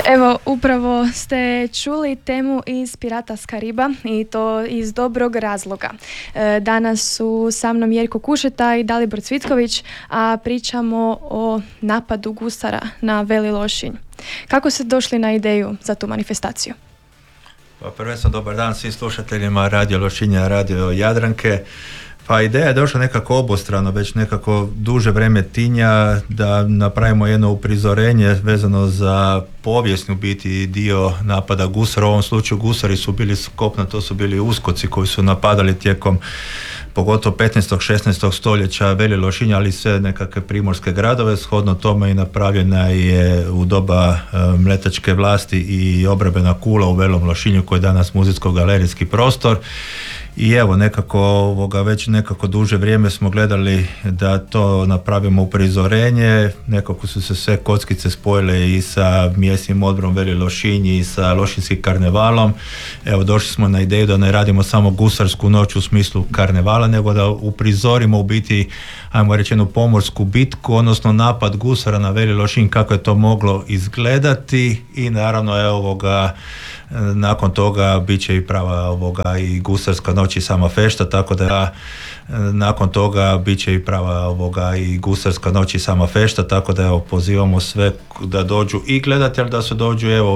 Evo, upravo ste čuli temu iz Pirata s Kariba i to iz dobrog razloga. Danas su sa mnom Jerko Kušeta i Dalibor Cvitković, a pričamo o napadu gusara na Veli Lošinj. Kako ste došli na ideju za tu manifestaciju? Pa prvenstveno dobar dan svim slušateljima Radio Lošinja, Radio Jadranke. Pa ideja je došla nekako obostrano, već nekako duže vreme tinja da napravimo jedno uprizorenje vezano za povijesnu biti dio napada gusara. U ovom slučaju gusari su bili s kopna, to su bili uskoci koji su napadali tijekom pogotovo 15. 16. stoljeća Veli Lošinj, ali sve nekakve primorske gradove. Shodno tome i napravljena je u doba mletačke vlasti i obrambena kula u Velom Lošinju koji je danas muzejsko-galerijski prostor. I evo, već nekako duže vrijeme smo gledali da to napravimo uprizorenje, nekako su se sve kockice spojile i sa mjesnim odborom Veli Lošinj i sa Lošinjskim karnevalom. Evo, došli smo na ideju da ne radimo samo gusarsku noć u smislu karnevala, nego da uprizorimo u biti, ajmo reći, jednu pomorsku bitku, odnosno napad gusara na Veli Lošinj, kako je to moglo izgledati i naravno nakon toga bit će i prava i gusarska noć i sama fešta, tako da nakon toga bit će i prava i gusarska noć i sama fešta, tako da pozivamo sve da dođu i gledati, ali da se dođu